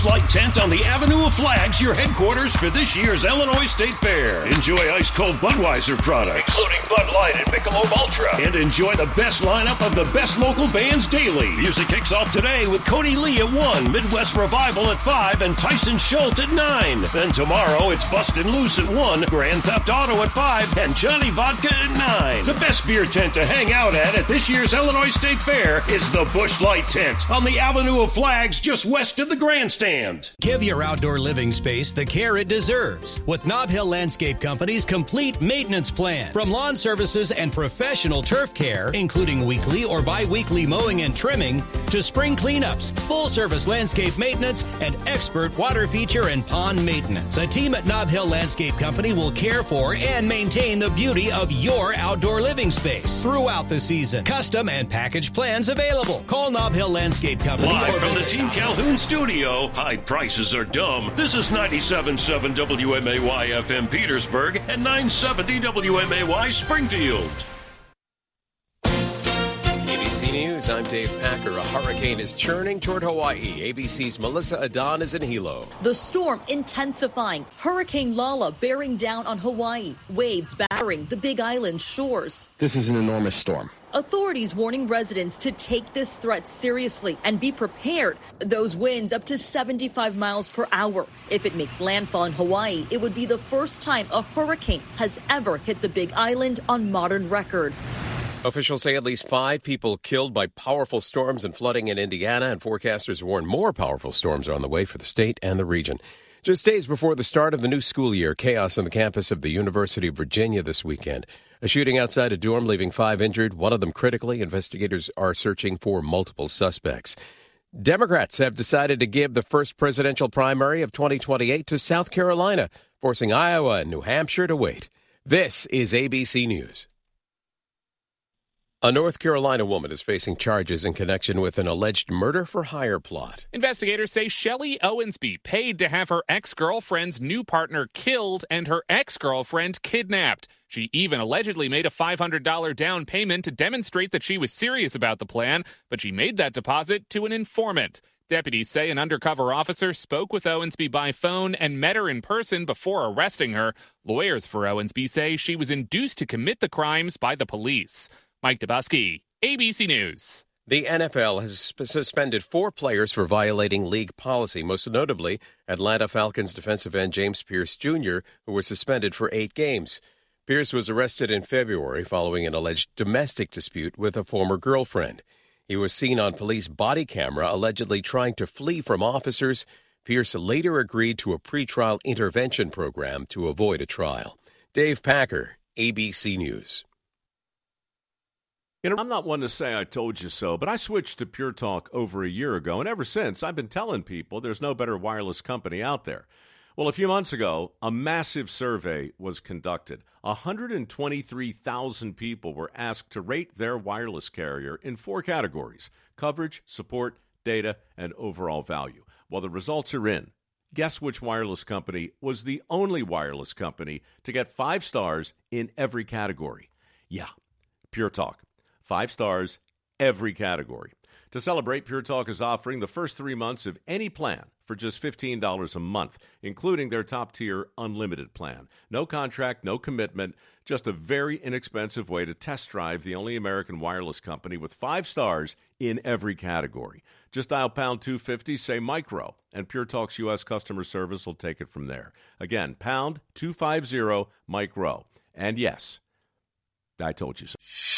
Flight Tent on the Avenue of Flags, your headquarters for this year's Illinois State Fair. Enjoy ice-cold Budweiser products, including Bud Light and Michelob Ultra. And enjoy the best lineup of the best local bands daily. Music kicks off today with Cody Lee at 1, Midwest Revival at 5, and Tyson Schultz at 9. Then tomorrow, it's Bustin' Loose at 1, Grand Theft Auto at 5, and Johnny Vodka at 9. The best beer tent to hang out at this year's Illinois State Fair is the Busch Light Tent on the Avenue of Flags just west of the grandstand. Give your outdoor living space the care it deserves with Nob Hill Landscape Company's complete maintenance plan. From lawn services and professional turf care, including weekly or bi-weekly mowing and trimming, to spring cleanups, full-service landscape maintenance, and expert water feature and pond maintenance. The team at Nob Hill Landscape Company will care for and maintain the beauty of your outdoor living space throughout the season. Custom and package plans available. Call Nob Hill Landscape Company. Live from the Team Calhoun studio, high prices are dumb. This is 97.7 WMAY FM Petersburg and 970 WMAY Springfield. ABC News, I'm Dave Packer. A hurricane is churning toward Hawaii. ABC's Melissa Adon is in Hilo. The storm intensifying. Hurricane Lala bearing down on Hawaii. Waves battering the Big Island shores. This is an enormous storm. Authorities warning residents to take this threat seriously and be prepared. Those winds up to 75 miles per hour. If it makes landfall in Hawaii, it would be the first time a hurricane has ever hit the Big Island on modern record. Officials say at least 5 people killed by powerful storms and flooding in Indiana, and forecasters warn more powerful storms are on the way for the state and the region. Just days before the start of the new school year, chaos on the campus of the University of Virginia this weekend. A shooting outside a dorm leaving 5 injured, one of them critically. Investigators are searching for multiple suspects. Democrats have decided to give the first presidential primary of 2028 to South Carolina, forcing Iowa and New Hampshire to wait. This is ABC News. A North Carolina woman is facing charges in connection with an alleged murder-for-hire plot. Investigators say Shelley Owensby paid to have her ex-girlfriend's new partner killed and her ex-girlfriend kidnapped. She even allegedly made a $500 down payment to demonstrate that she was serious about the plan, but she made that deposit to an informant. Deputies say an undercover officer spoke with Owensby by phone and met her in person before arresting her. Lawyers for Owensby say she was induced to commit the crimes by the police. Mike Dabusky, ABC News. The NFL has suspended 4 players for violating league policy, most notably Atlanta Falcons defensive end James Pierce Jr., who was suspended for 8 games. Pierce was arrested in February following an alleged domestic dispute with a former girlfriend. He was seen on police body camera allegedly trying to flee from officers. Pierce later agreed to a pretrial intervention program to avoid a trial. Dave Packer, ABC News. You know, I'm not one to say I told you so, but I switched to Pure Talk over a year ago, and ever since, I've been telling people there's no better wireless company out there. Well, a few months ago, a massive survey was conducted. 123,000 people were asked to rate their wireless carrier in 4 categories: coverage, support, data, and overall value. Well, the results are in. Guess which wireless company was the only wireless company to get 5 stars in every category? Yeah, Pure Talk. 5 stars, every category. To celebrate, Pure Talk is offering the first 3 months of any plan for just $15 a month, including their top-tier unlimited plan. No contract, no commitment, just a very inexpensive way to test drive the only American wireless company with 5 stars in every category. Just dial pound 250, say micro, and Pure Talk's U.S. customer service will take it from there. Again, pound 250 micro. And yes, I told you so.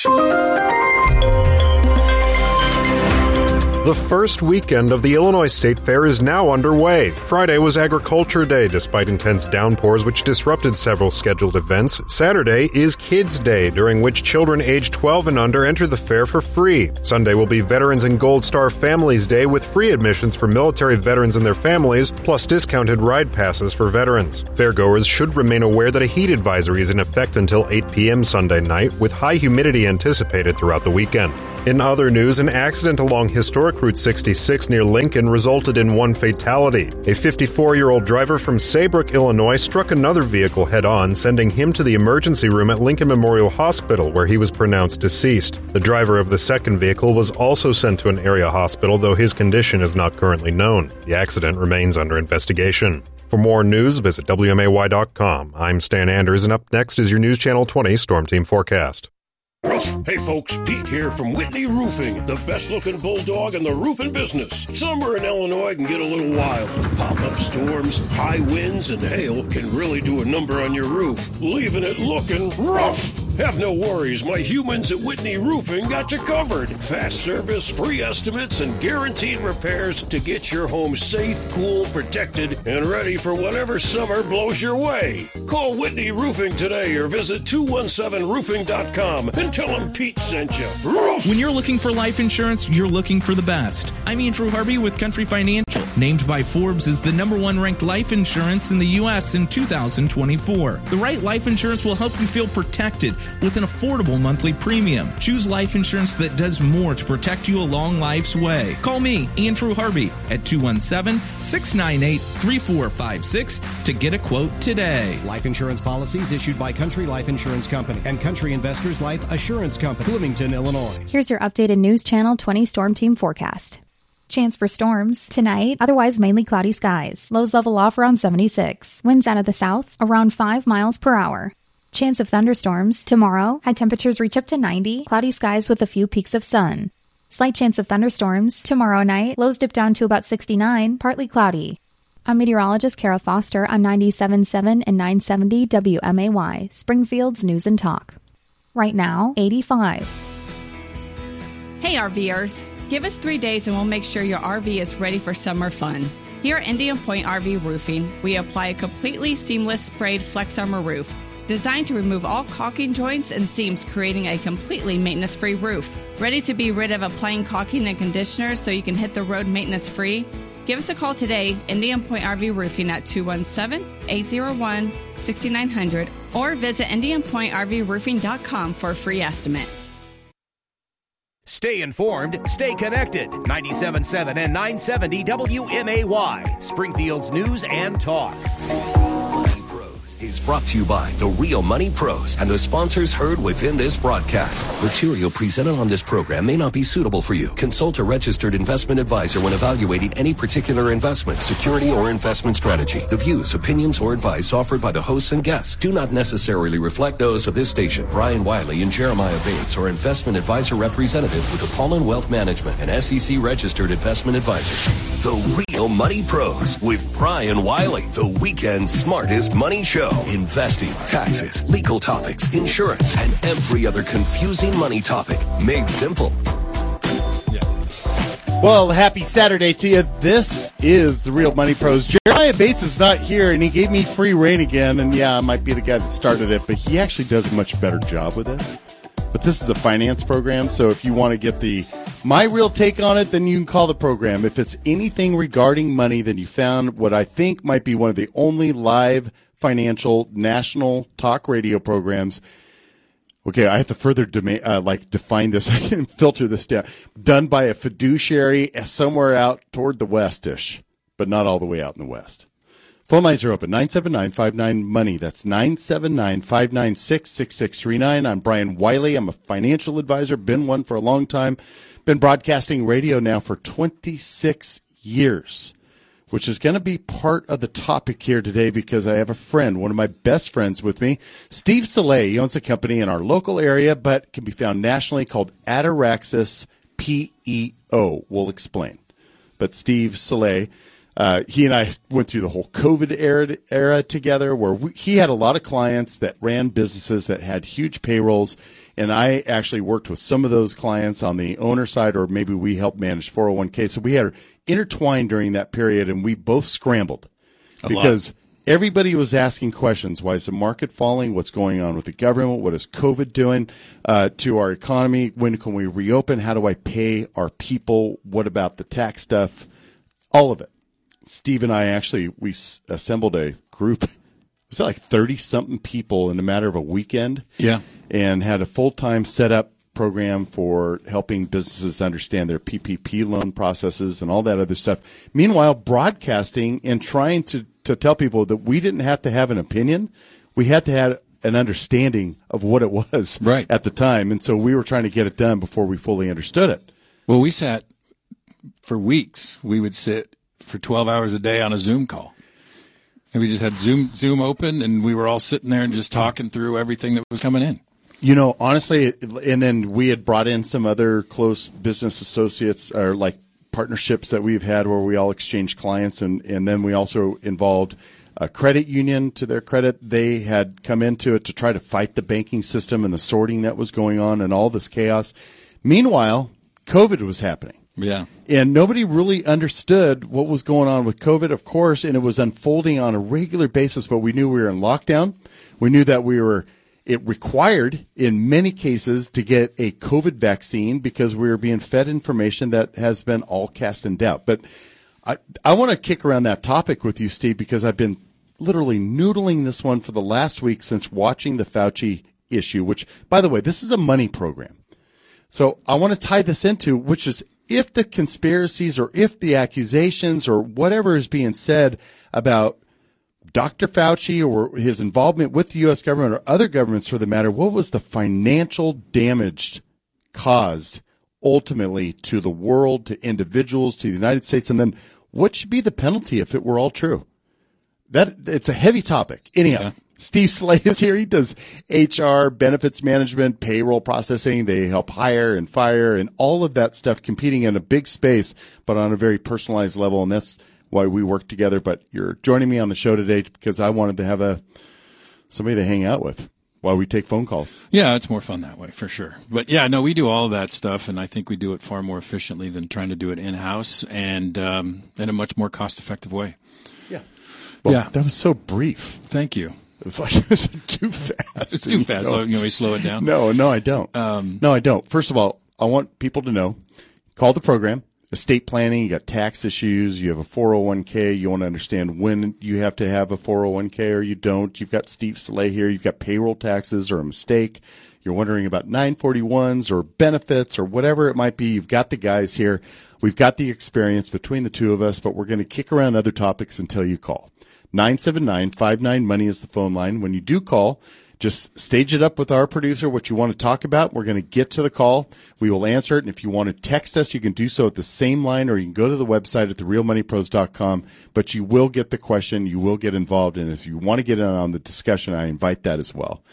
The first weekend of the Illinois State Fair is now underway. Friday was Agriculture Day, despite intense downpours which disrupted several scheduled events. Saturday is Kids Day, during which children aged 12 and under enter the fair for free. Sunday will be Veterans and Gold Star Families Day, with free admissions for military veterans and their families, plus discounted ride passes for veterans. Fairgoers should remain aware that a heat advisory is in effect until 8 p.m. Sunday night, with high humidity anticipated throughout the weekend. In other news, an accident along historic Route 66 near Lincoln resulted in one fatality. A 54-year-old driver from Saybrook, Illinois, struck another vehicle head-on, sending him to the emergency room at Lincoln Memorial Hospital, where he was pronounced deceased. The driver of the second vehicle was also sent to an area hospital, though his condition is not currently known. The accident remains under investigation. For more news, visit WMAY.com. I'm Stan Anders, and up next is your News Channel 20 Storm Team Forecast. Hey folks, Pete here from Whitney Roofing, the best looking bulldog in the roofing business. Summer in Illinois can get a little wild. Pop-up storms, high winds, and hail can really do a number on your roof, leaving it looking rough. Have no worries, my humans at Whitney Roofing got you covered. Fast service, free estimates, and guaranteed repairs to get your home safe, cool, protected, and ready for whatever summer blows your way. Call Whitney Roofing today or visit 217roofing.com and tell them Pete sent you. Roof! When you're looking for life insurance, you're looking for the best. I'm Andrew Harvey with Country Financial, named by Forbes as the #1 ranked life insurance in the U.S. in 2024. The right life insurance will help you feel protected with an affordable monthly premium. Choose life insurance that does more to protect you along life's way. Call me, Andrew Harvey, at 217-698-3456 to get a quote today. Life insurance policies issued by Country Life Insurance Company and Country Investors Life Assurance Company, Bloomington, Illinois. Here's your updated News Channel 20 Storm Team forecast. Chance for storms tonight, otherwise mainly cloudy skies. Lows level off around 76. Winds out of the south around 5 miles per hour. Chance of thunderstorms tomorrow. High temperatures reach up to 90. Cloudy skies with a few peaks of sun. Slight chance of thunderstorms tomorrow night. Lows dip down to about 69. Partly cloudy. I'm meteorologist Kara Foster on 97.7 and 970 WMAY, Springfield's News and Talk. Right now, 85. Hey RVers, give us 3 days and we'll make sure your RV is ready for summer fun. Here at Indian Point RV Roofing, we apply a completely seamless sprayed Flex Armor roof, designed to remove all caulking joints and seams, creating a completely maintenance-free roof. Ready to be rid of applying caulking and conditioner so you can hit the road maintenance-free? Give us a call today, Indian Point RV Roofing at 217-801-6900, or visit IndianPointRVRoofing.com for a free estimate. Stay informed, stay connected. 97.7 and 970 WMAY, Springfield's News and Talk. Is brought to you by The Real Money Pros and the sponsors heard within this broadcast. Material presented on this program may not be suitable for you. Consult a registered investment advisor when evaluating any particular investment, security, or investment strategy. The views, opinions, or advice offered by the hosts and guests do not necessarily reflect those of this station. Brian Wiley and Jeremiah Bates are investment advisor representatives with Apollon Wealth Management, an SEC registered investment advisor. The Real Money Pros with Brian Wiley, the weekend's smartest money show. Investing, taxes, legal topics, insurance, and every other confusing money topic made simple. Well, happy Saturday to you. This is The Real Money Pros. Jeremiah Bates is not here, and he gave me free reign again. And yeah, I might be the guy that started it, but he actually does a much better job with it. But this is a finance program, so if you want to get my real take on it, then you can call the program. If it's anything regarding money, then you found what I think might be one of the only live financial national talk radio programs. Okay, I have to further define this. I can filter this down. Done by a fiduciary somewhere out toward the west-ish, but not all the way out in the west. Phone lines are open, 979-59-MONEY. That's 979-596-6639. I'm Brian Wiley. I'm a financial advisor, been one for a long time. Been broadcasting radio now for 26 years, which is going to be part of the topic here today because I have a friend, one of my best friends with me, Steve Saleh. He owns a company in our local area but can be found nationally called Ataraxis PEO. We'll explain. But Steve Saleh, he and I went through the whole COVID era together where he had a lot of clients that ran businesses that had huge payrolls, and I actually worked with some of those clients on the owner side, or maybe we helped manage 401k. So we had intertwined during that period, and we both scrambled because everybody was asking questions. Why is the market falling? What's going on with the government? What is COVID doing to our economy? When can we reopen? How do I pay our people? What about the tax stuff? All of it. Steve and I we assembled a group. Was it like 30-something people in a matter of a weekend? Yeah. And had a full-time setup program for helping businesses understand their PPP loan processes and all that other stuff. Meanwhile, broadcasting and trying to tell people that we didn't have to have an opinion. We had to have an understanding of what it was at the time. And so we were trying to get it done before we fully understood it. Well, we sat for weeks. We would sit for 12 hours a day on a Zoom call. And we just had Zoom open, and we were all sitting there and just talking through everything that was coming in. You know, honestly, and then we had brought in some other close business associates or like partnerships that we've had where we all exchange clients. And then we also involved a credit union. To their credit, they had come into it to try to fight the banking system and the sorting that was going on and all this chaos. Meanwhile, COVID was happening. Yeah. And nobody really understood what was going on with COVID, of course, and it was unfolding on a regular basis, but we knew we were in lockdown. We knew that it required, in many cases, to get a COVID vaccine because we were being fed information that has been all cast in doubt. But I want to kick around that topic with you, Steve, because I've been literally noodling this one for the last week since watching the Fauci issue, which, by the way, this is a money program. So I want to tie this into, which is if the conspiracies or if the accusations or whatever is being said about Dr. Fauci or his involvement with the U.S. government or other governments for the matter, what was the financial damage caused ultimately to the world, to individuals, to the United States? And then what should be the penalty if it were all true? It's a heavy topic. Anyhow. Yeah. Steve Slay is here. He does HR, benefits management, payroll processing. They help hire and fire and all of that stuff, competing in a big space, but on a very personalized level. And that's why we work together. But you're joining me on the show today because I wanted to have somebody to hang out with while we take phone calls. Yeah, it's more fun that way for sure. But yeah, no, we do all of that stuff, and I think we do it far more efficiently than trying to do it in-house and in a much more cost-effective way. Yeah. Well, yeah. That was so brief. Thank you. It was like too fast. It's too fast. You know, we slow it down. No, I don't. No, I don't. First of all, I want people to know, call the program. Estate planning, you got tax issues, you have a 401k, you want to understand when you have to have a 401k or you don't. You've got Steve Slay here. You've got payroll taxes or a mistake. You're wondering about 941s or benefits or whatever it might be. You've got the guys here. We've got the experience between the two of us, but we're going to kick around other topics until you call. 979-59-MONEY is the phone line. When you do call, just stage it up with our producer, what you want to talk about. We're going to get to the call. We will answer it. And if you want to text us, you can do so at the same line, or you can go to the website at therealmoneypros.com. But you will get the question. You will get involved. And if you want to get in on the discussion, I invite that as well.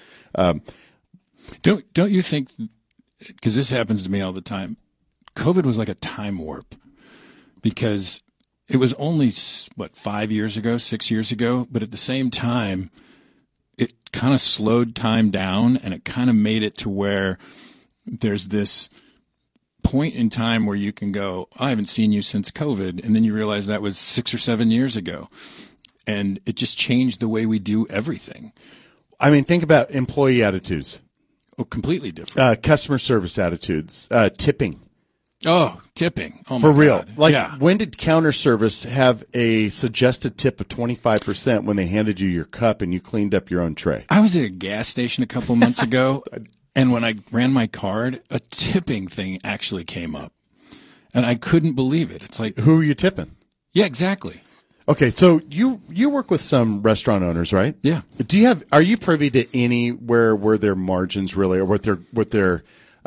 Don't you think, because this happens to me all the time, COVID was like a time warp because it was only, 5 years ago, 6 years ago, but at the same time, it kind of slowed time down and it kind of made it to where there's this point in time where you can go, I haven't seen you since COVID. And then you realize that was 6 or 7 years ago. And it just changed the way we do everything. I mean, think about employee attitudes. Oh, completely different. Customer service attitudes, tipping. Oh, tipping. Oh, my For real. God. Like, yeah. When did counter service have a suggested tip of 25% when they handed you your cup and you cleaned up your own tray? I was at a gas station a couple months ago, and when I ran my card, a tipping thing actually came up. And I couldn't believe it. It's like, who are you tipping? Yeah, exactly. Okay, so you work with some restaurant owners, right? Yeah. Are you privy to anywhere where their margins really, or what their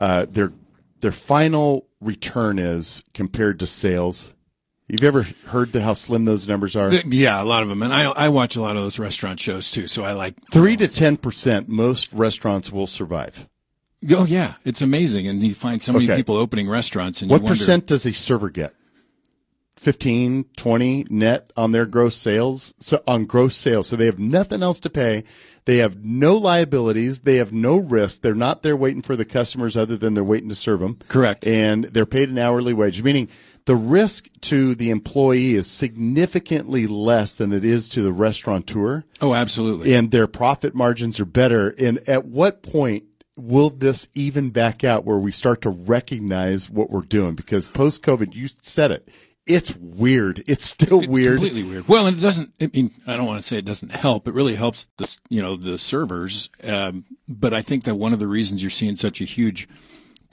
final return is compared to sales? You've ever heard how slim those numbers are? Yeah, a lot of them. And I watch a lot of those restaurant shows too. So I like 3 to 10%. Most restaurants will survive. Oh yeah, it's amazing. And you find so many people opening restaurants. And what percent does a server get? 15, 20 net on their gross sales. So they have nothing else to pay. They have no liabilities. They have no risk. They're not there waiting for the customers other than they're waiting to serve them. Correct. And they're paid an hourly wage, meaning the risk to the employee is significantly less than it is to the restaurateur. Oh, absolutely. And their profit margins are better. And at what point will this even back out where we start to recognize what we're doing? Because post-COVID, you said it. It's weird. It's still weird. It's completely weird. Well, and it doesn't, I mean, I don't want to say it doesn't help. It really helps the servers. But I think that one of the reasons you're seeing such a huge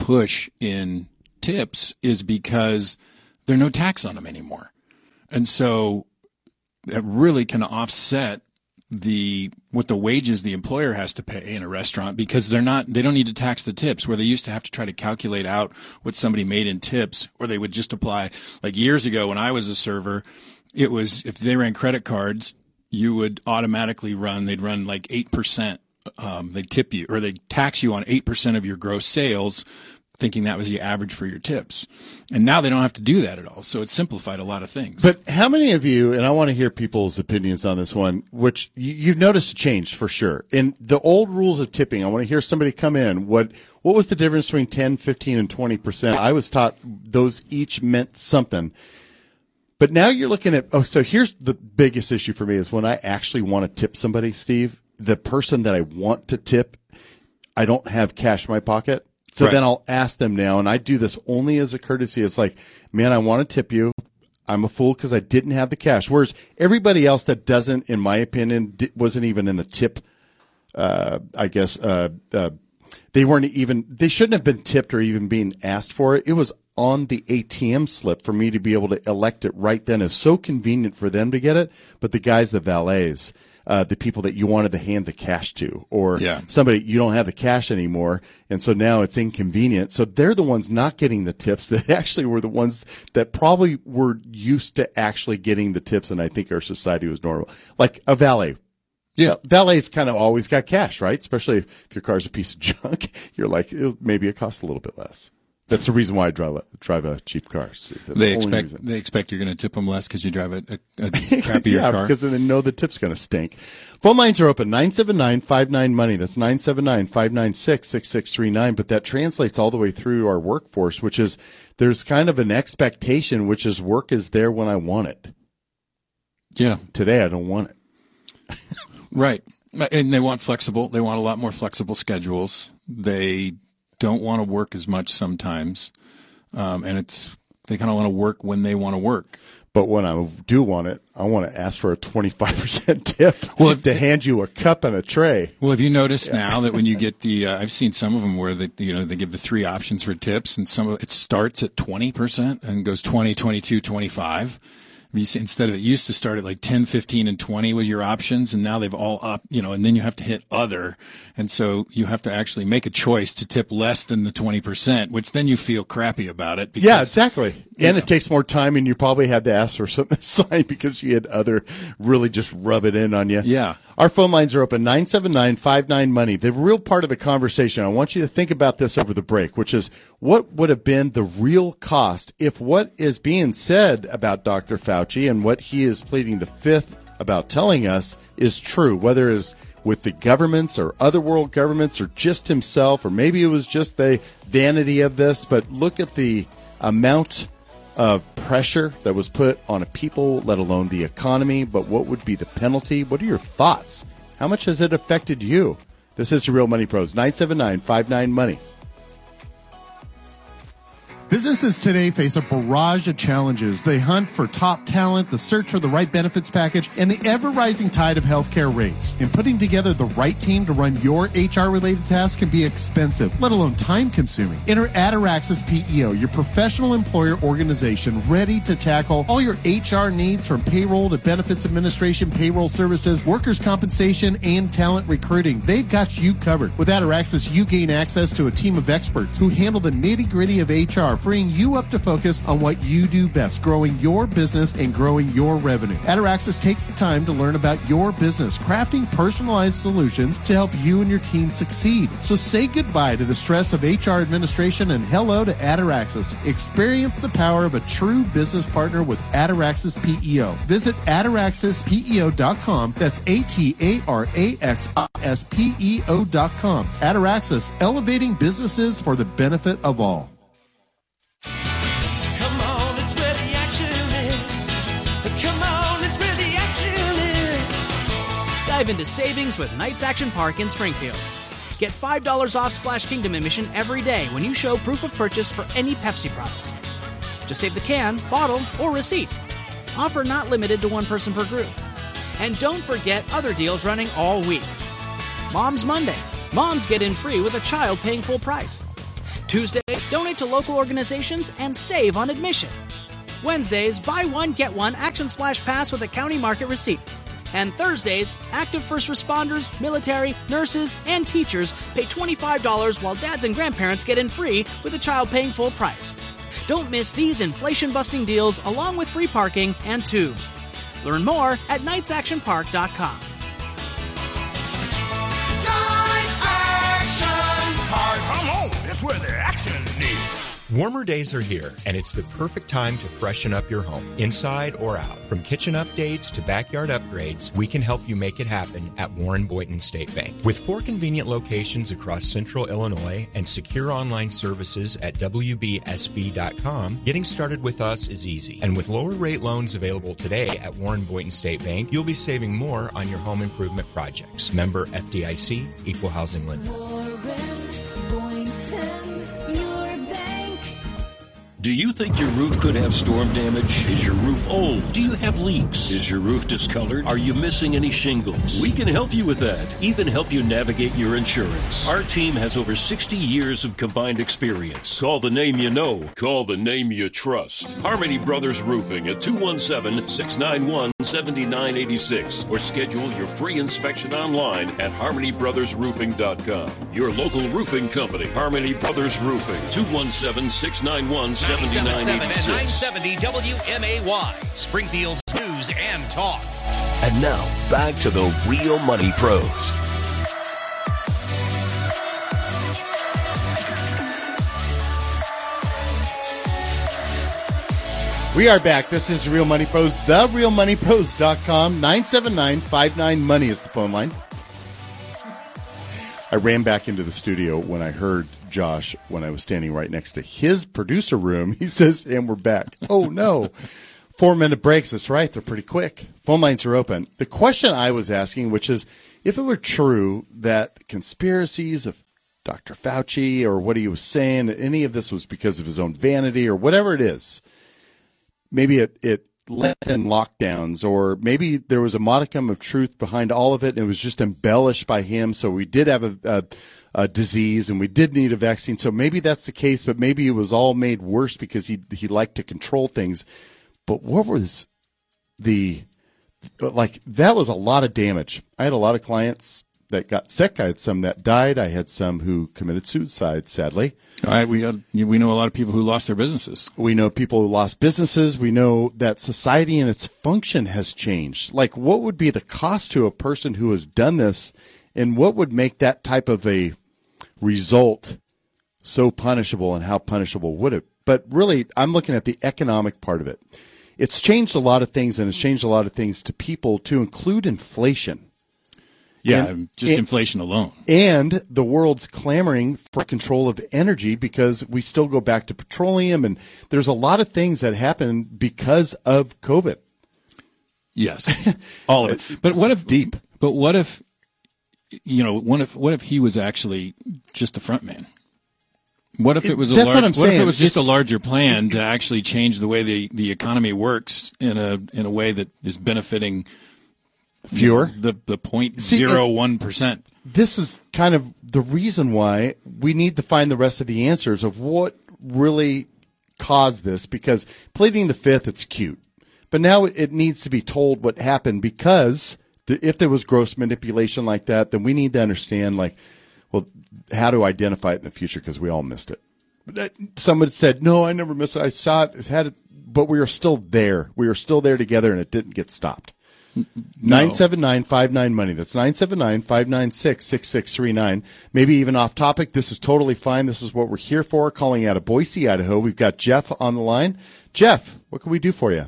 push in tips is because there are no tax on them anymore. And so it really can offset what the wages the employer has to pay in a restaurant, because they don't need to tax the tips, where they used to have to try to calculate out what somebody made in tips, or they would just apply. Like years ago when I was a server, it was, if they ran credit cards, you would automatically they'd run like 8%. They'd tip you, or they'd tax you on 8% of your gross sales, thinking that was the average for your tips. And now they don't have to do that at all. So it's simplified a lot of things. But how many of you, and I want to hear people's opinions on this one, which you've noticed a change for sure. In the old rules of tipping, I want to hear somebody come in. What was the difference between 10, 15, and 20%? I was taught those each meant something. But now you're looking at, so here's the biggest issue for me is when I actually want to tip somebody, Steve, the person that I want to tip, I don't have cash in my pocket. So Then I'll ask them now, and I do this only as a courtesy. It's like, man, I want to tip you. I'm a fool because I didn't have the cash. Whereas everybody else that doesn't, in my opinion, wasn't even in the tip, I guess, they shouldn't have been tipped or even being asked for it. It was on the ATM slip for me to be able to elect it right then. It's so convenient for them to get it. But the guys, the valets, the people that you wanted to hand the cash to, or somebody, you don't have the cash anymore, and so now it's inconvenient. So they're the ones not getting the tips that actually were the ones that probably were used to actually getting the tips, and I think our society was normal. Like a valet. Yeah, valet's kind of always got cash, right? Especially if your car's a piece of junk. You're like, maybe it costs a little bit less. That's the reason why I drive a cheap car. They expect you're going to tip them less because you drive a crappier car. Yeah, because then they know the tip's going to stink. Phone lines are open, 979-59-MONEY. That's 979-596-6639. But that translates all the way through our workforce, which is there's kind of an expectation, which is work is there when I want it. Yeah. Today I don't want it. Right. And they want a lot more flexible schedules. They don't want to work as much sometimes, and they kind of want to work when they want to work. But when I do want it, I want to ask for a 25% tip. Well, to hand you a cup and a tray. Well, have you noticed now that when you get I've seen some of them where they give the 3 options for tips, and some of it starts at 20% and goes 20, 22, 25. Instead of, it used to start at like 10, 15, and 20 with your options, and now they've all up, and then you have to hit other. And so you have to actually make a choice to tip less than the 20%, which then you feel crappy about it. Because, yeah, exactly. And it takes more time, and you probably had to ask for something to sign because you had other really just rub it in on you. Yeah. Our phone lines are open, 979-59-MONEY. The real part of the conversation, I want you to think about this over the break, which is what would have been the real cost if what is being said about Dr. Fauci and what he is pleading the fifth about telling us is true, whether it's with the governments or other world governments or just himself, or maybe it was just the vanity of this. But look at the amount of pressure that was put on a people, let alone the economy. But what would be the penalty? What are your thoughts? How much has it affected you? This is the Real Money Pros, 979-59-MONEY. Businesses today face a barrage of challenges. They hunt for top talent, the search for the right benefits package, and the ever-rising tide of healthcare rates. And putting together the right team to run your HR-related tasks can be expensive, let alone time-consuming. Enter Ataraxis PEO, your professional employer organization ready to tackle all your HR needs, from payroll to benefits administration, payroll services, workers' compensation, and talent recruiting. They've got you covered. With Ataraxis, you gain access to a team of experts who handle the nitty-gritty of HR, freeing you up to focus on what you do best, growing your business and growing your revenue. Ataraxis takes the time to learn about your business, crafting personalized solutions to help you and your team succeed. So say goodbye to the stress of HR administration and hello to Ataraxis. Experience the power of a true business partner with Ataraxis PEO. Visit ataraxispeo.com. That's ATARAXISPEO.com. Ataraxis, elevating businesses for the benefit of all. Dive into savings with Knights Action Park in Springfield. Get $5 off Splash Kingdom admission every day when you show proof of purchase for any Pepsi products. Just save the can, bottle, or receipt. Offer not limited to one person per group. And don't forget other deals running all week. Mom's Monday. Moms get in free with a child paying full price. Tuesdays, donate to local organizations, and save on admission. Wednesdays, buy one, get one Action Splash Pass with a county market receipt. And Thursdays, active first responders, military, nurses, and teachers pay $25 while dads and grandparents get in free with a child paying full price. Don't miss these inflation-busting deals along with free parking and tubes. Learn more at knightsactionpark.com. Knights Action Park. Come on, that's where the action is. Warmer days are here, and it's the perfect time to freshen up your home, inside or out. From kitchen updates to backyard upgrades, we can help you make it happen at Warren Boynton State Bank. With 4 convenient locations across central Illinois and secure online services at WBSB.com, getting started with us is easy. And with lower rate loans available today at Warren Boynton State Bank, you'll be saving more on your home improvement projects. Member FDIC, Equal Housing Lender. Do you think your roof could have storm damage? Is your roof old? Do you have leaks? Is your roof discolored? Are you missing any shingles? We can help you with that, even help you navigate your insurance. Our team has over 60 years of combined experience. Call the name you know. Call the name you trust. Harmony Brothers Roofing at 217-691-7986 or schedule your free inspection online at harmonybrothersroofing.com. Your local roofing company, Harmony Brothers Roofing, 217-691-7986. 97.7 and 970 WMAY, Springfield's news and talk. And now, back to the Real Money Pros. We are back. This is Real Money Pros, therealmoneypros.com. 979-59-MONEY is the phone line. I ran back into the studio when I heard Josh, when I was standing right next to his producer room. He says, and we're back. Oh, no. 4-minute breaks. That's right. They're pretty quick. Phone lines are open. The question I was asking, which is, if it were true that the conspiracies of Dr. Fauci or what he was saying, any of this was because of his own vanity or whatever it is, maybe it led in lockdowns, or maybe there was a modicum of truth behind all of it and it was just embellished by him. So we did have a disease and we did need a vaccine. So maybe that's the case, but maybe it was all made worse because he liked to control things. But what was that was a lot of damage. I had a lot of clients that got sick. I had some that died. I had some who committed suicide, sadly. All right, we know a lot of people who lost their businesses. We know people who lost businesses. We know that society and its function has changed. Like, what would be the cost to a person who has done this, and what would make that type of a result so punishable, and how punishable would it? But really, I'm looking at the economic part of it. It's changed a lot of things, and it's changed a lot of things to people, to include inflation. Yeah, inflation alone. And the world's clamoring for control of energy because we still go back to petroleum, and there's a lot of things that happen because of COVID. Yes, all of it. But what if deep? But what if what if he was actually just the front man? What if it was what if it was just a larger plan to actually change the way the economy works in a way that is benefiting fewer, the 0.01%. This is kind of the reason why we need to find the rest of the answers of what really caused this, because pleading the fifth, it's cute. But now it needs to be told what happened, because if there was gross manipulation like that, then we need to understand, how to identify it in the future, because we all missed it. Someone said, no, I never missed it. I saw it, had it, but we are still there. We are still there together, and it didn't get stopped. 979-59-MONEY. That's 979-596-6639. Maybe even off topic. This is totally fine. This is what we're here for. Calling out of Boise, Idaho. We've got Jeff on the line. Jeff, what can we do for you?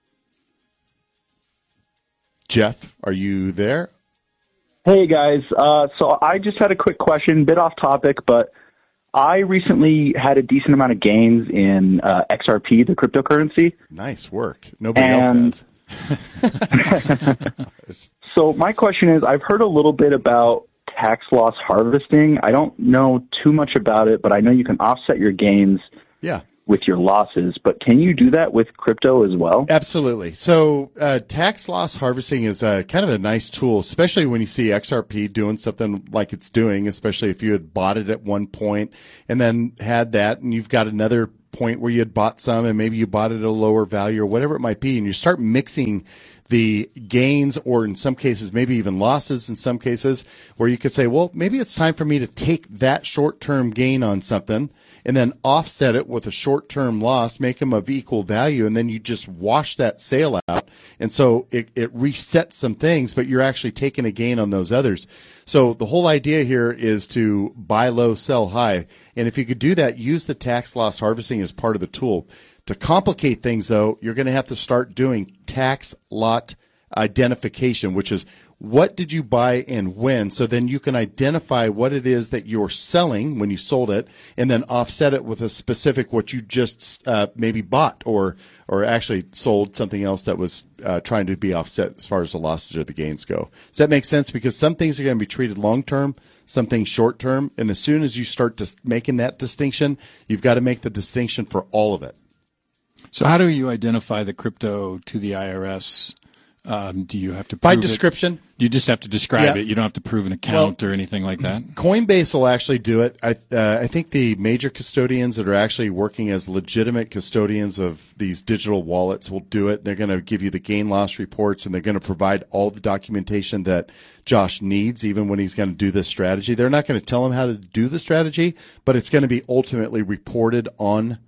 Jeff, are you there? Hey, guys. So I just had a quick question, bit off topic, but I recently had a decent amount of gains in XRP, the cryptocurrency. Nice work. Nobody else has. So my question is, I've heard a little bit about tax loss harvesting. I don't know too much about it, but I know you can offset your gains with your losses, but can you do that with crypto as well? Absolutely. So tax loss harvesting is kind of a nice tool, especially when you see XRP doing something like it's doing, especially if you had bought it at one point and then had that, and you've got another point where you had bought some and maybe you bought it at a lower value or whatever it might be, and you start mixing the gains, or in some cases maybe even losses in some cases, where you could say, well, maybe it's time for me to take that short-term gain on something and then offset it with a short-term loss, make them of equal value, and then you just wash that sale out. And so it resets some things, but you're actually taking a gain on those others. So the whole idea here is to buy low, sell high. And if you could do that, use the tax loss harvesting as part of the tool. To complicate things, though, you're going to have to start doing tax lot identification, which is what did you buy and when, so then you can identify what it is that you're selling when you sold it, and then offset it with a specific what you just maybe bought or actually sold something else that was trying to be offset as far as the losses or the gains go. Does that make sense? Because some things are going to be treated long-term, some things short-term, and as soon as you start making that distinction, you've got to make the distinction for all of it. So how do you identify the crypto to the IRS? Do you have to prove by description? You just have to describe it. You don't have to prove an account or anything like that. Coinbase will actually do it. I think the major custodians that are actually working as legitimate custodians of these digital wallets will do it. They're going to give you the gain loss reports, and they're going to provide all the documentation that Josh needs, even when he's going to do this strategy. They're not going to tell him how to do the strategy, but it's going to be ultimately reported on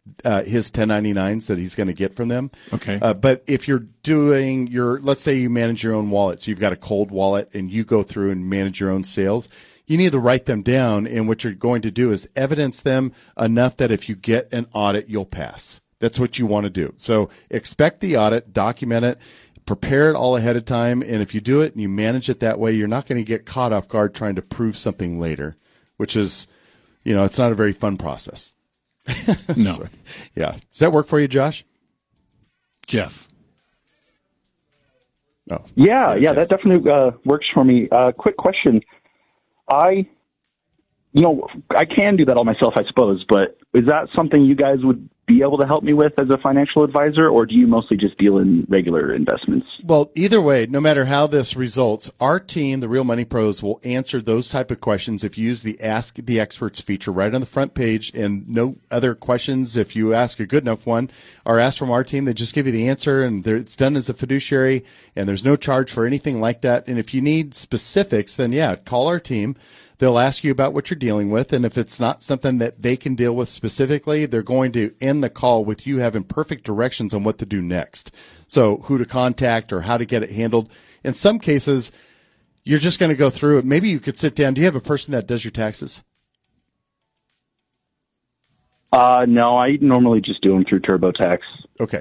his 1099s that he's going to get from them. Okay. But if you're doing let's say you manage your own wallet, so you've got a cold wallet and you go through and manage your own sales, you need to write them down. And what you're going to do is evidence them enough that if you get an audit, you'll pass. That's what you want to do. So expect the audit, document it, prepare it all ahead of time. And if you do it and you manage it that way, you're not going to get caught off guard trying to prove something later, which is, it's not a very fun process. No. So, yeah. Does that work for you, Josh? Jeff? Oh. Yeah, that definitely works for me. Quick question. I can do that all myself, I suppose, but is that something you guys would be able to help me with as a financial advisor, or do you mostly just deal in regular investments? Well, either way, no matter how this results, our team, the Real Money Pros, will answer those type of questions if you use the Ask the Experts feature right on the front page, and no other questions. If you ask a good enough one are asked from our team, they just give you the answer, and it's done as a fiduciary, and there's no charge for anything like that. And if you need specifics, then call our team. They'll ask you about what you're dealing with, and if it's not something that they can deal with specifically, they're going to end the call with you having perfect directions on what to do next. So who to contact or how to get it handled. In some cases, you're just going to go through it. Maybe you could sit down. Do you have a person that does your taxes? No, I normally just do them through TurboTax. Okay.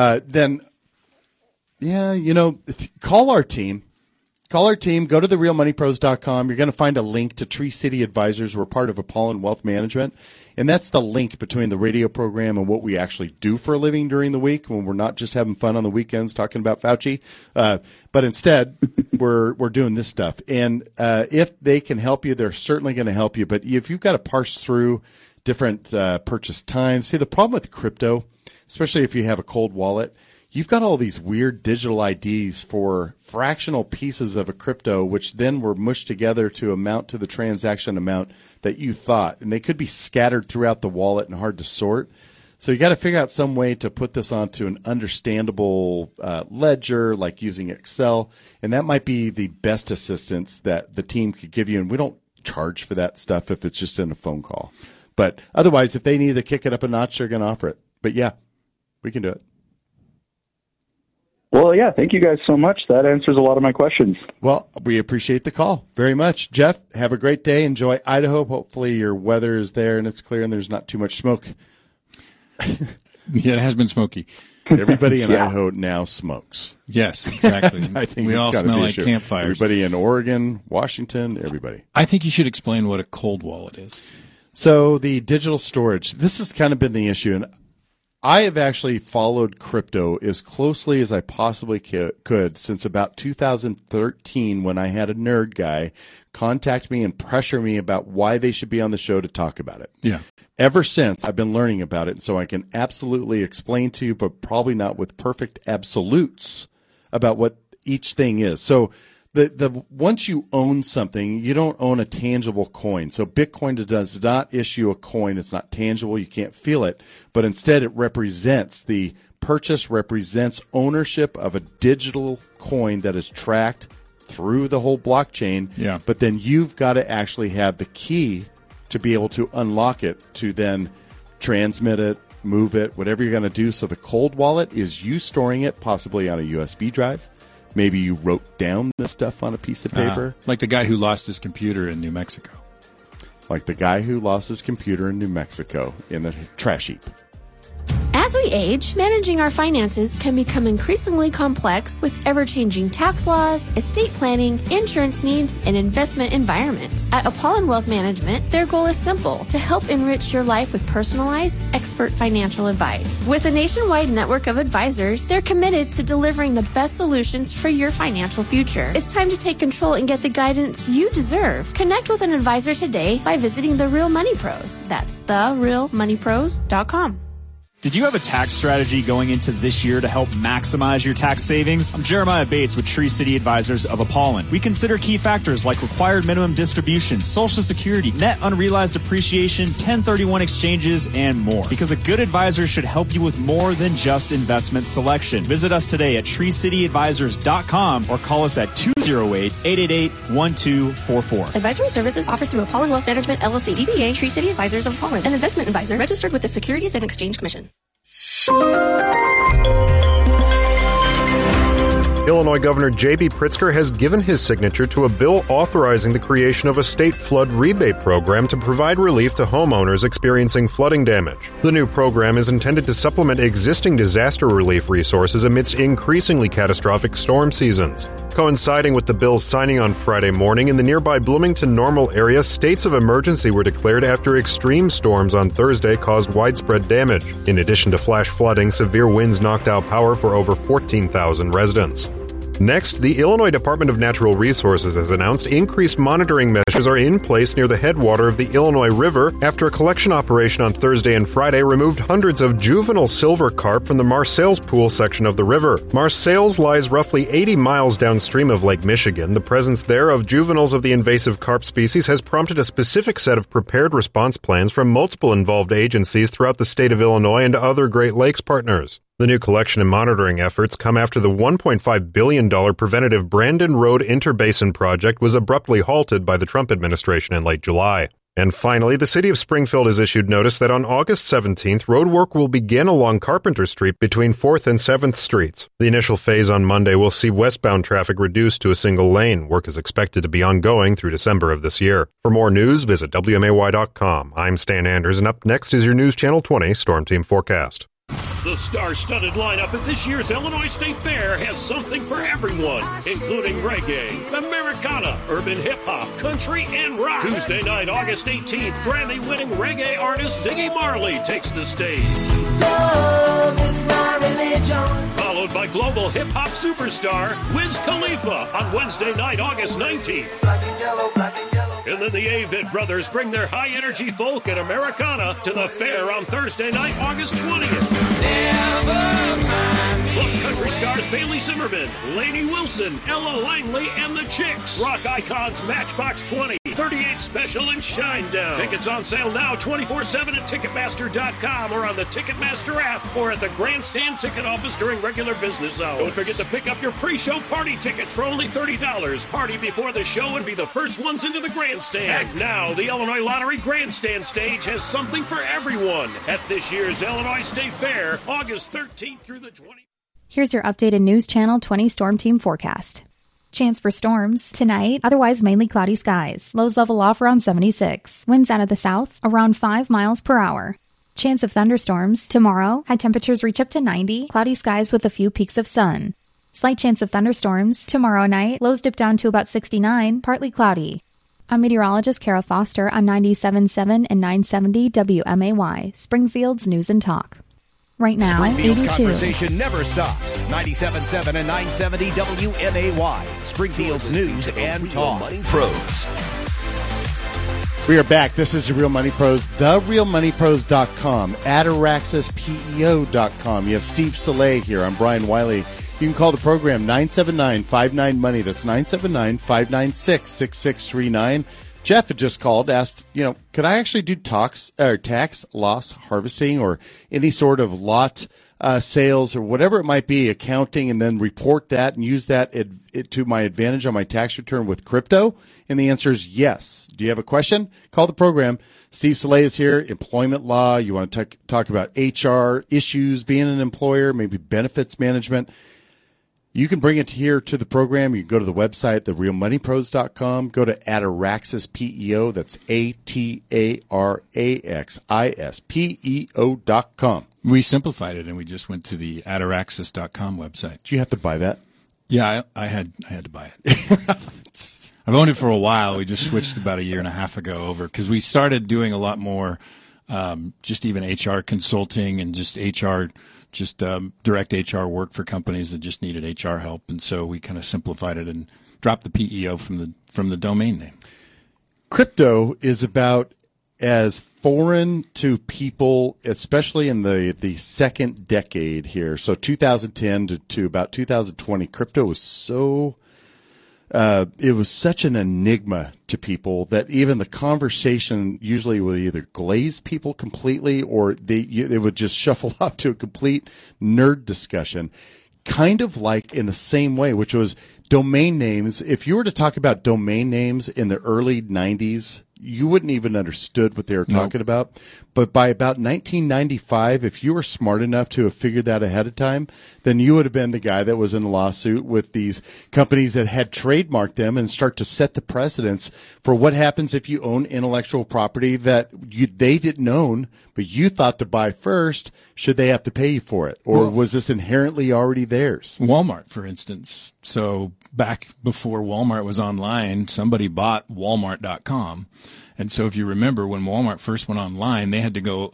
Call our team. Call our team. Go to therealmoneypros.com. You're going to find a link to Tree City Advisors. We're part of Apollon Wealth Management. And that's the link between the radio program and what we actually do for a living during the week, when we're not just having fun on the weekends talking about Fauci. But instead, we're doing this stuff. And if they can help you, they're certainly going to help you. But if you've got to parse through different purchase times, see, the problem with crypto, especially if you have a cold wallet, you've got all these weird digital IDs for fractional pieces of a crypto, which then were mushed together to amount to the transaction amount that you thought. And they could be scattered throughout the wallet and hard to sort. So you got to figure out some way to put this onto an understandable ledger, like using Excel. And that might be the best assistance that the team could give you. And we don't charge for that stuff if it's just in a phone call. But otherwise, if they need to kick it up a notch, they're going to offer it. But yeah, we can do it. Well, yeah, thank you guys so much. That answers a lot of my questions. Well, we appreciate the call very much. Jeff, have a great day. Enjoy Idaho. Hopefully your weather is there and it's clear and there's not too much smoke. Yeah, it has been smoky. Everybody in Idaho now smokes. Yes, exactly. I think we all smell like campfires. Everybody in Oregon, Washington, everybody. I think you should explain what a cold wallet is. So the digital storage, this has kind of been the issue. And I have actually followed crypto as closely as I possibly could since about 2013 when I had a nerd guy contact me and pressure me about why they should be on the show to talk about it. Yeah. Ever since, I've been learning about it, so I can absolutely explain to you, but probably not with perfect absolutes about what each thing is. So the once you own something, you don't own a tangible coin. So Bitcoin does not issue a coin. It's not tangible. You can't feel it. But instead, it represents the purchase represents ownership of a digital coin that is tracked through the whole blockchain. Yeah. But then you've got to actually have the key to be able to unlock it, to then transmit it, move it, whatever you're going to do. So the cold wallet is you storing it possibly on a USB drive. Maybe you wrote down the stuff on a piece of paper. Like the guy who lost his computer in New Mexico. Like the guy who lost his computer in New Mexico in the trash heap. As we age, managing our finances can become increasingly complex with ever-changing tax laws, estate planning, insurance needs, and investment environments. At Apollon Wealth Management, their goal is simple: to help enrich your life with personalized, expert financial advice. With a nationwide network of advisors, they're committed to delivering the best solutions for your financial future. It's time to take control and get the guidance you deserve. Connect with an advisor today by visiting The Real Money Pros. That's therealmoneypros.com. Did you have a tax strategy going into this year to help maximize your tax savings? I'm Jeremiah Bates with Tree City Advisors of Apollon. We consider key factors like required minimum distributions, Social Security, net unrealized appreciation, 1031 exchanges, and more. Because a good advisor should help you with more than just investment selection. Visit us today at treecityadvisors.com or call us at 208-888-1244. Advisory services offered through Apollon Wealth Management, LLC, DBA Tree City Advisors of Apollon, an investment advisor registered with the Securities and Exchange Commission. Illinois Governor J.B. Pritzker has given his signature to a bill authorizing the creation of a state flood rebate program to provide relief to homeowners experiencing flooding damage. The new program is intended to supplement existing disaster relief resources amidst increasingly catastrophic storm seasons. Coinciding with the bill's signing on Friday morning, in the nearby Bloomington-Normal area, states of emergency were declared after extreme storms on Thursday caused widespread damage. In addition to flash flooding, severe winds knocked out power for over 14,000 residents. Next, the Illinois Department of Natural Resources has announced increased monitoring measures are in place near the headwater of the Illinois River after a collection operation on Thursday and Friday removed hundreds of juvenile silver carp from the Marseilles Pool section of the river. Marseilles lies roughly 80 miles downstream of Lake Michigan. The presence there of juveniles of the invasive carp species has prompted a specific set of prepared response plans from multiple involved agencies throughout the state of Illinois and other Great Lakes partners. The new collection and monitoring efforts come after the $1.5 billion preventative Brandon Road Interbasin project was abruptly halted by the Trump administration in late July. And finally, the city of Springfield has issued notice that on August 17th, road work will begin along Carpenter Street between 4th and 7th Streets. The initial phase on Monday will see westbound traffic reduced to a single lane. Work is expected to be ongoing through December of this year. For more news, visit WMAY.com. I'm Stan Anders, and up next is your News Channel 20 Storm Team Forecast. The star-studded lineup at this year's Illinois State Fair has something for everyone, including reggae, Americana, urban hip-hop, country, and rock. Tuesday night, August 18th, Grammy-winning reggae artist Ziggy Marley takes the stage. Love is my religion. Followed by global hip-hop superstar Wiz Khalifa on Wednesday night, August 19th. Black and yellow, black and yellow. And then the Avett Brothers bring their high-energy folk and Americana to the fair on Thursday night, August 20th. Plus country stars Bailey Zimmerman, Lainey Wilson, Ella Langley, and the Chicks. Rock icons Matchbox 20, 38 Special, and Shinedown. Tickets on sale now 24/7 at Ticketmaster.com or on the Ticketmaster app or at the Grandstand ticket office during regular business hours. Don't forget to pick up your pre-show party tickets for only $30. Party before the show and be the first ones into the Grandstand. And now, the Illinois Lottery Grandstand stage has something for everyone at this year's Illinois State Fair, August 13th through the 20th. Here's your updated News Channel 20 Storm Team forecast. Chance for storms tonight, otherwise mainly cloudy skies. Lows level off around 76. Winds out of the south around 5 miles per hour. Chance of thunderstorms tomorrow. High temperatures reach up to 90. Cloudy skies with a few peaks of sun. Slight chance of thunderstorms tomorrow night. Lows dip down to about 69. Partly cloudy. I'm meteorologist Kara Foster on 97.7 and 970 WMAY, Springfield's News and Talk. Right now, Springfield's 82. conversation never stops. 97.7 and 970 WMAY. Springfield's news and talk. Money Pros. We are back. This is The Real Money Pros, TheRealMoneyPros.com, AtAraxisPEO.com. You have Steve Saleh here. I'm Brian Wiley. You can call the program 979-59-MONEY. That's 979-596-6639. Jeff had just called, asked, could I actually do tax loss harvesting or any sort of lot sales or whatever it might be, accounting, and then report that and use that to my advantage on my tax return with crypto? And the answer is yes. Do you have a question? Call the program. Steve Saleh is here. Employment law. You want to talk about HR issues, being an employer, maybe benefits management. You can bring it here to the program. You can go to the website, therealmoneypros.com. Go to AtAraxisPEO. That's AtAraxisPEO.com. We simplified it, and we just went to the ataraxis.com website. Do you have to buy that? Yeah, I had to buy it. I've owned it for a while. We just switched about a year and a half ago over because we started doing a lot more just even HR consulting and just direct HR work for companies that just needed HR help. And so we kind of simplified it and dropped the PEO from the domain name. Crypto is about as foreign to people, especially in the second decade here. So 2010 to about 2020, crypto was it was such an enigma to people that even the conversation usually would either glaze people completely or they would just shuffle off to a complete nerd discussion, kind of like in the same way, which was domain names. If you were to talk about domain names in the early 90s, you wouldn't even understood what they were talking about. But by about 1995, if you were smart enough to have figured that ahead of time, then you would have been the guy that was in a lawsuit with these companies that had trademarked them and start to set the precedence for what happens if you own intellectual property that they didn't own, but you thought to buy first. Should they have to pay you for it? Or was this inherently already theirs? Walmart, for instance. So back before Walmart was online, somebody bought Walmart.com. And so if you remember when Walmart first went online, they had to go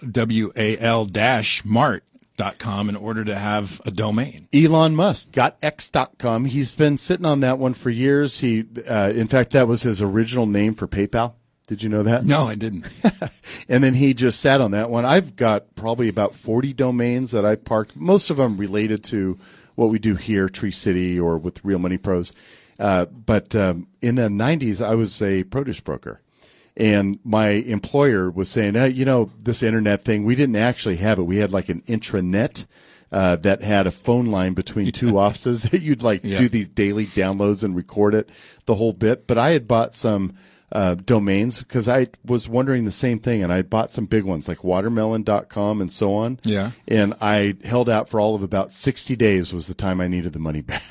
WAL-Mart.com in order to have a domain. Elon Musk got X.com. He's been sitting on that one for years. In fact, that was his original name for PayPal. Did you know that? No, I didn't. And then he just sat on that one. I've got probably about 40 domains that I parked, most of them related to what we do here, Tree City, or with Real Money Pros. But in the 90s, I was a produce broker. And my employer was saying, this internet thing, we didn't actually have it. We had like an intranet that had a phone line between two offices that you'd do these daily downloads and record it, the whole bit. But I had bought some domains because I was wondering the same thing. And I bought some big ones like watermelon.com and so on. Yeah. And I held out for all of about 60 days was the time I needed the money back.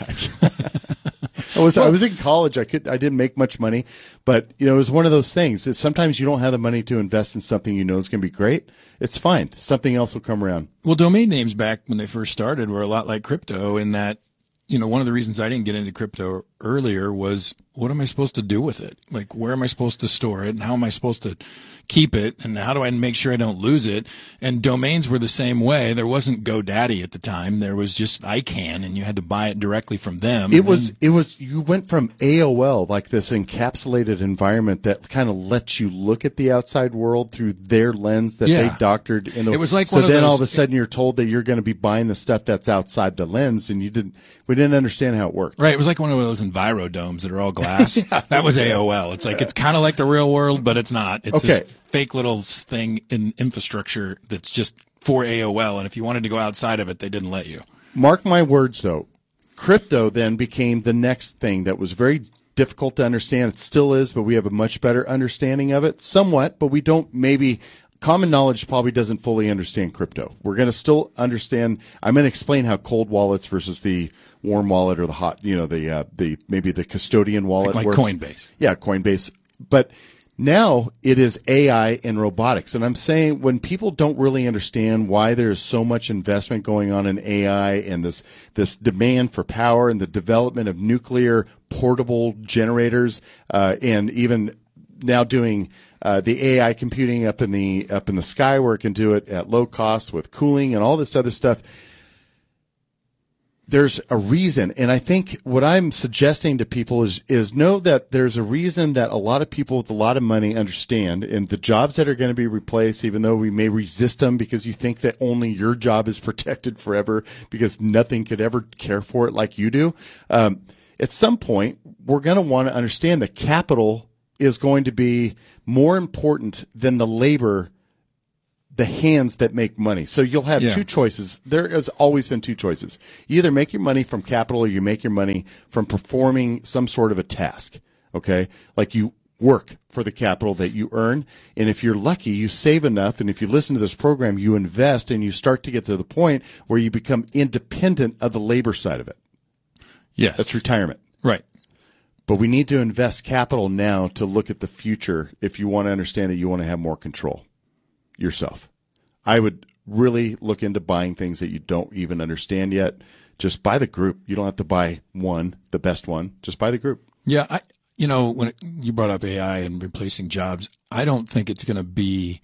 I was in college. I didn't make much money, but it was one of those things. Sometimes you don't have the money to invest in something you know is going to be great. It's fine. Something else will come around. Well, domain names back when they first started were a lot like crypto in that, one of the reasons I didn't get into crypto earlier was what am I supposed to do with it? Like, where am I supposed to store it? And how am I supposed to keep it? And how do I make sure I don't lose it? And domains were the same way. There wasn't GoDaddy at the time. There was just ICANN, and you had to buy it directly from them. You went from AOL, like this encapsulated environment that kind of lets you look at the outside world through their lens that they doctored. It was like all of a sudden you're told that you're going to be buying the stuff that's outside the lens, and we didn't understand how it worked. Right. It was like one of those EnviroDomes that are all glass. That was AOL. It's like, it's kind of like the real world, but it's not. It's this fake little thing in infrastructure that's just for AOL. And if you wanted to go outside of it, they didn't let you. Mark my words, though. Crypto then became the next thing that was very difficult to understand. It still is, but we have a much better understanding of it. Somewhat, but we don't common knowledge probably doesn't fully understand crypto. We're going to still understand. I'm going to explain how cold wallets versus the warm wallet or the hot, maybe the custodian wallet like works. Coinbase. Yeah, Coinbase. But now it is AI and robotics. And I'm saying when people don't really understand why there's so much investment going on in AI and this demand for power and the development of nuclear portable generators and even now doing the AI computing up in the sky, where it can do it at low cost with cooling and all this other stuff. There's a reason, and I think what I'm suggesting to people is know that there's a reason that a lot of people with a lot of money understand, and the jobs that are going to be replaced, even though we may resist them because you think that only your job is protected forever because nothing could ever care for it like you do. At some point, we're going to want to understand that capital is going to be more important than the labor, the hands that make money. So you'll have two choices. There has always been two choices. You either make your money from capital or you make your money from performing some sort of a task, okay? Like you work for the capital that you earn, and if you're lucky, you save enough, and if you listen to this program, you invest, and you start to get to the point where you become independent of the labor side of it. Yes. That's retirement. Right. But we need to invest capital now to look at the future if you want to understand that you want to have more control yourself. I would really look into buying things that you don't even understand yet. Just buy the group. You don't have to buy one, the best one. Just buy the group. Yeah. When you brought up AI and replacing jobs, I don't think it's going to be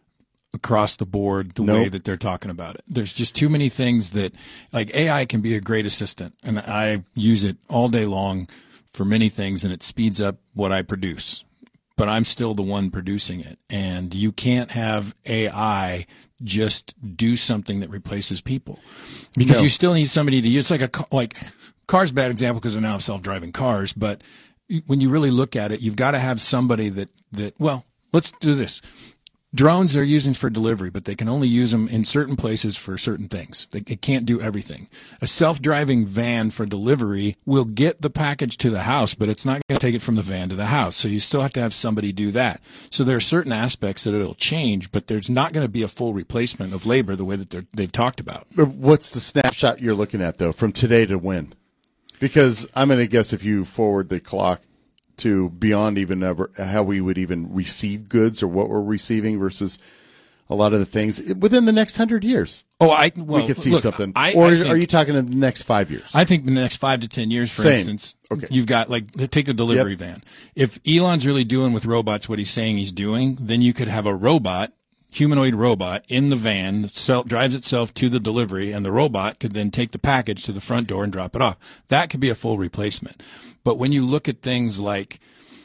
across the board the way that they're talking about it. There's just too many things that, like, AI can be a great assistant, and I use it all day long for many things, and it speeds up what I produce. But I'm still the one producing it, and you can't have AI just do something that replaces people, because you still need somebody to use. It's like cars, bad example because we now have self-driving cars, but when you really look at it, you've got to have somebody that well, let's do this. Drones they're using for delivery, but they can only use them in certain places for certain things. It can't do everything. A self-driving van for delivery will get the package to the house, but it's not going to take it from the van to the house. So you still have to have somebody do that. So there are certain aspects that it'll change, but there's not going to be a full replacement of labor the way that they've talked about. What's the snapshot you're looking at, though, from today to when? Because I'm going to guess if you forward the clock to beyond even ever how we would even receive goods or what we're receiving versus a lot of the things within the next 100 years. We could see something. Or are you talking in the next 5 years? I think in the next 5 to 10 years, for instance, you've got, take the delivery van. If Elon's really doing with robots what he's saying he's doing, then you could have a humanoid robot in the van that drives itself to the delivery, and the robot could then take the package to the front door and drop it off. That could be a full replacement. But when you look at things like,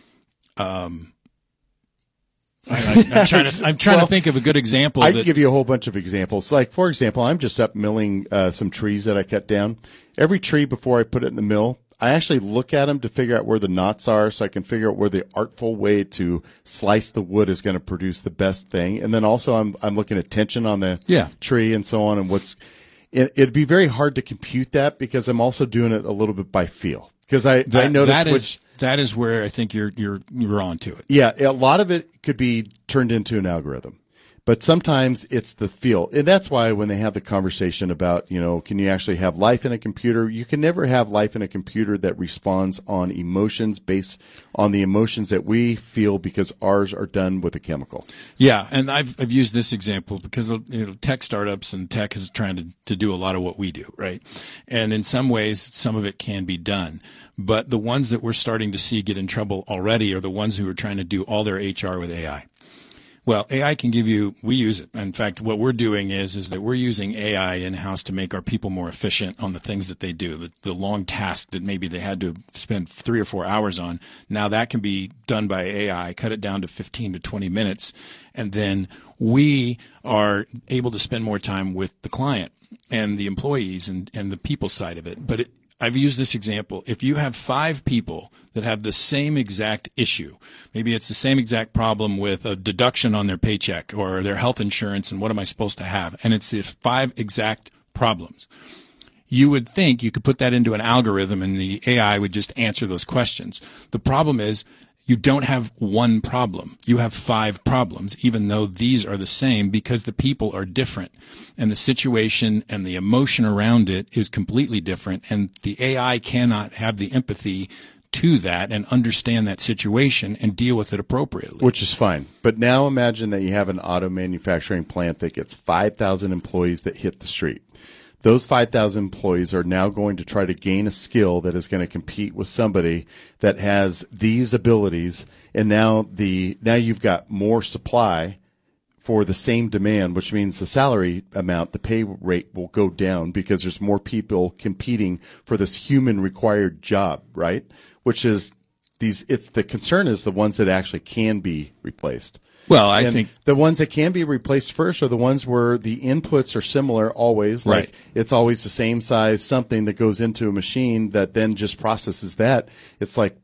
I'm trying to think of a good example. I can give you a whole bunch of examples. Like, for example, I'm just up milling some trees that I cut down. Every tree before I put it in the mill, I actually look at them to figure out where the knots are, so I can figure out where the artful way to slice the wood is going to produce the best thing. And then also I'm looking at tension on the tree and so on. And it'd be very hard to compute that because I'm also doing it a little bit by feel. Because I noticed that is where I think you're on to it. Yeah, a lot of it could be turned into an algorithm, but sometimes it's the feel, and that's why when they have the conversation about can you actually have life in a computer? You can never have life in a computer that responds on emotions based on the emotions that we feel because ours are done with a chemical. Yeah, and I've used this example because tech startups and tech is trying to do a lot of what we do, right? And in some ways, some of it can be done. But the ones that we're starting to see get in trouble already are the ones who are trying to do all their HR with AI. Well, AI can we use it. In fact, what we're doing is that we're using AI in-house to make our people more efficient on the things that they do. The long task that maybe they had to spend 3 or 4 hours on, now that can be done by AI, cut it down to 15 to 20 minutes, and then we are able to spend more time with the client and the employees and the people side of it. But I've used this example. If you have 5 people that have the same exact issue, maybe it's the same exact problem with a deduction on their paycheck or their health insurance and what am I supposed to have, and it's the 5 exact problems, you would think you could put that into an algorithm and the AI would just answer those questions. The problem is you don't have one problem. You have 5 problems, even though these are the same, because the people are different and the situation and the emotion around it is completely different. And the AI cannot have the empathy to that and understand that situation and deal with it appropriately. Which is fine. But now imagine that you have an auto manufacturing plant that gets 5,000 employees that hit the street. those 5,000 employees are now going to try to gain a skill that is going to compete with somebody that has these abilities. And now you've got more supply for the same demand, which means the salary amount, the pay rate will go down because there's more people competing for this human required job, right? Which is the concern is the ones that actually can be replaced. Well, I think the ones that can be replaced first are the ones where the inputs are similar always. Right. Like it's always the same size, something that goes into a machine that then just processes that. It's like,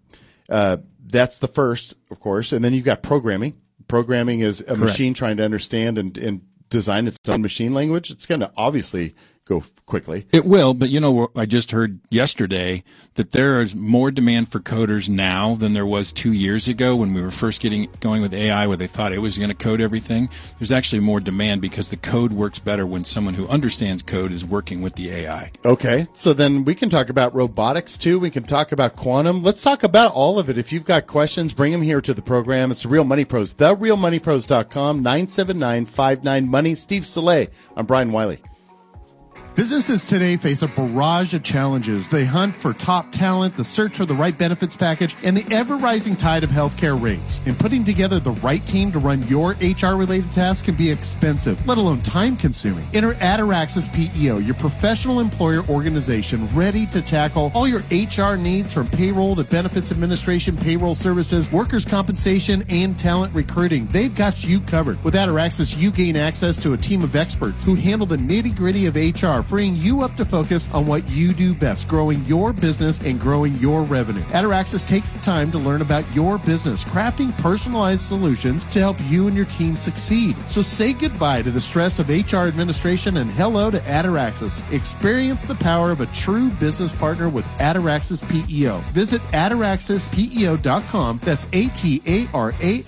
that's the first, of course. And then you've got programming. Programming is a machine trying to understand and design its own machine language. It's going to obviously go quickly. It will, but I just heard yesterday that there is more demand for coders now than there was 2 years ago when we were first going with AI, where they thought it was going to code everything. There's actually more demand because the code works better when someone who understands code is working with the AI. Okay, so then we can talk about robotics too. We can talk about quantum. Let's talk about all of it. If you've got questions, bring them here to the program. It's The Real Money Pros, therealmoneypros.com, 979-59-MONEY. Steve Soleil. I'm Brian Wiley. Businesses today face a barrage of challenges. They hunt for top talent, the search for the right benefits package, and the ever-rising tide of healthcare rates. And putting together the right team to run your HR-related tasks can be expensive, let alone time-consuming. Enter Ataraxis PEO, your professional employer organization ready to tackle all your HR needs from payroll to benefits administration, payroll services, workers' compensation, and talent recruiting. They've got you covered. With Ataraxis, you gain access to a team of experts who handle the nitty-gritty of HR, freeing you up to focus on what you do best, growing your business and growing your revenue. Ataraxis takes the time to learn about your business, crafting personalized solutions to help you and your team succeed. So say goodbye to the stress of HR administration and hello to Ataraxis. Experience the power of a true business partner with Ataraxis PEO. Visit ataraxispeo.com. That's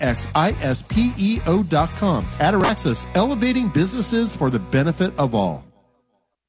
ATARAXISPEO.com. Ataraxis, elevating businesses for the benefit of all.